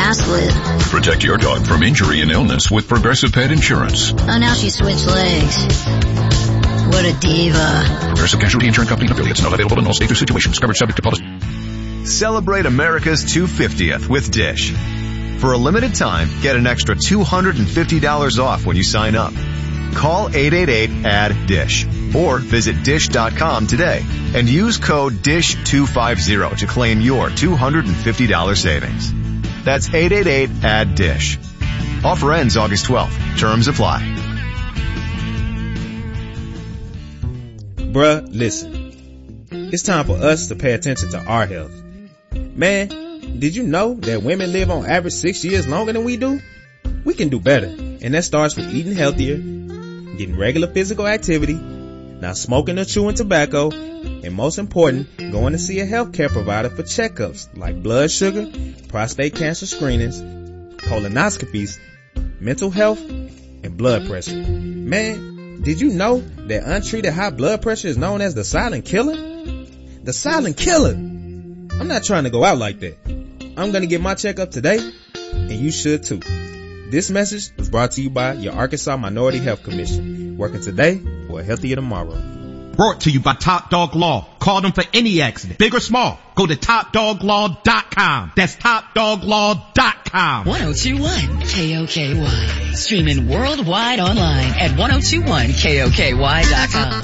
fast with. Protect your dog from injury and illness with Progressive Pet Insurance. Oh, now she switched legs. What a diva. Progressive Casualty Insurance Company and affiliates. Not available in all states or situations. Coverage subject to policy. Celebrate America's 250th with Dish. For a limited time, get an extra $250 off when you sign up. Call 888-ADD-DISH or visit dish.com today and use code DISH250 to claim your $250 savings. That's 888-ADD-DISH. Offer ends August 12th. Terms apply. Bruh, listen. It's time for us to pay attention to our health. Man, did you know that women live on average 6 years longer than we do? We can do better, and that starts with eating healthier, getting regular physical activity, not smoking or chewing tobacco, and most important, going to see a healthcare provider for checkups like blood sugar, prostate cancer screenings, colonoscopies, mental health, and blood pressure. Man, did you know that untreated high blood pressure is known as the silent killer? The silent killer! I'm not trying to go out like that. I'm going to get my checkup today, and you should too. This message was brought to you by your Arkansas Minority Health Commission, working today for a healthier tomorrow. Brought to you by Top Dog Law. Call them for any accident, big or small. Go to TopDogLaw.com. That's TopDogLaw.com. 1021 KOKY. Streaming worldwide online at 1021KOKY.com.